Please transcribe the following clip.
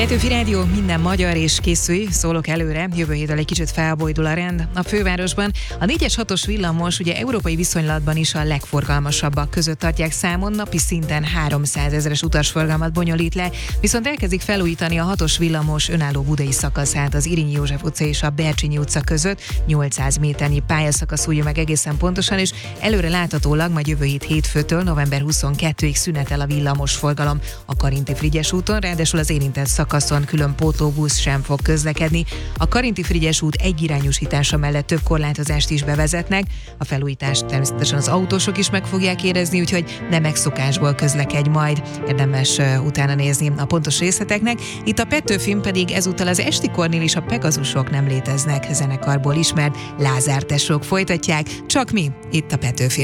Petőfi Rádió, minden magyar, és készülj, szólok előre, jövő héttől egy kicsit felbojdul a rend. A fővárosban a 4-es 6-os villamos ugye európai viszonylatban is a legforgalmasabbak között tartják számon, napi szinten 300 000-es utasforgalmat bonyolít le, viszont elkezdik felújítani a 6-os villamos önálló budai szakaszát az Irényi József utca és a Bercsényi utca között, 800 méternyi pályaszakasz újul meg egészen pontosan, és előre láthatólag majd jövő hét hétfőtől november 22-ig szünetel a villamos forgalom a Karinti-Frigyes úton, ráadásul az érintett szakaszon külön pótlóbusz sem fog közlekedni. A Karinti-Frigyes út egyirányúsítása mellett több korlátozást is bevezetnek. A felújítást természetesen az autósok is meg fogják érezni, úgyhogy nem megszokásból közlekedj majd. Érdemes utána nézni a pontos részleteknek. Itt a Petőfin pedig ezúttal az Esti Kornél és a Pegazusok nem léteznek zenekarból ismert Lázár tesók folytatják, csak mi itt a Petőfin.